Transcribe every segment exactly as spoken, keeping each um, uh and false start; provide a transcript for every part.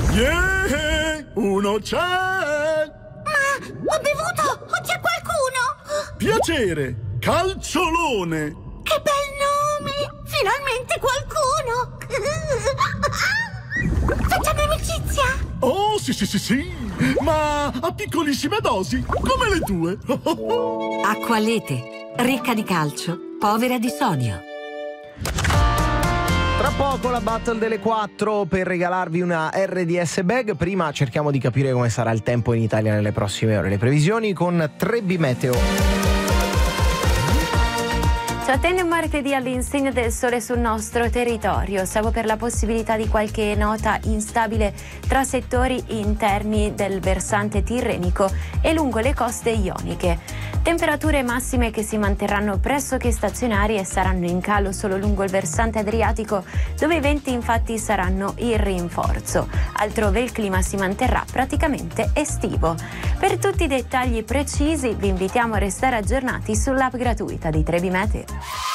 Yeah, uno c'è! Ma ho bevuto! O c'è qualcuno? Piacere, Calciolone! Che bel nome! Finalmente qualcuno! Facciamo amicizia! Oh, sì, sì, sì, sì! Ma a piccolissime dosi, come le tue! Acqualete, ricca di calcio, povera di sodio. Tra poco la battle delle quattro per regalarvi una R D S bag. Prima cerchiamo di capire come sarà il tempo in Italia nelle prossime ore. Le previsioni con tre B Meteo. Ci attende un martedì all'insegna del sole sul nostro territorio, salvo per la possibilità di qualche nota instabile tra settori interni del versante tirrenico e lungo le coste ioniche. Temperature massime che si manterranno pressoché stazionarie e saranno in calo solo lungo il versante adriatico, dove i venti infatti saranno in rinforzo. Altrove il clima si manterrà praticamente estivo. Per tutti i dettagli precisi vi invitiamo a restare aggiornati sull'app gratuita di tre B Meteo.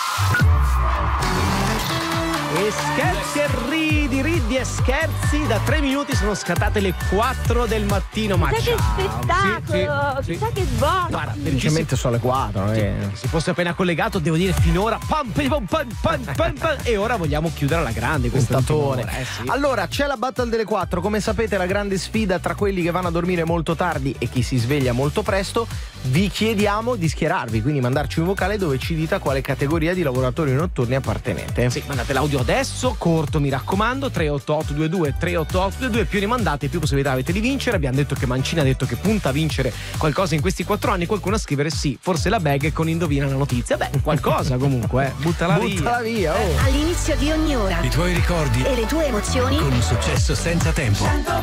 E scherzi e ridi, ridi e scherzi, da tre minuti sono scattate le quattro del mattino. Ma chissà ciao. che spettacolo, Sì, sì, chissà sì. che buono. Guarda, Semplicemente sono le quattro. Sì, eh. si fosse appena collegato, devo dire finora pam, pam, pam, pam, pam, pam, e ora vogliamo chiudere alla grande questo Puntatone. eh, sì. Allora, c'è la battle delle quattro. Come sapete, la grande sfida tra quelli che vanno a dormire molto tardi e chi si sveglia molto presto. Vi chiediamo di schierarvi, quindi mandarci un vocale dove ci dite a quale categoria di lavoratori notturni appartenete. Sì, mandate l'audio adesso, corto mi raccomando, tre otto otto due due tre otto otto due due, più ne mandate più possibilità avete di vincere. Abbiamo detto che Mancini ha detto che punta a vincere qualcosa in questi quattro anni, qualcuno a scrivere sì, forse la bag con indovina la notizia. Beh, qualcosa comunque, eh. buttala via. Buttala via, oh. All'inizio di ogni ora I tuoi ricordi e le tue emozioni con un successo senza tempo.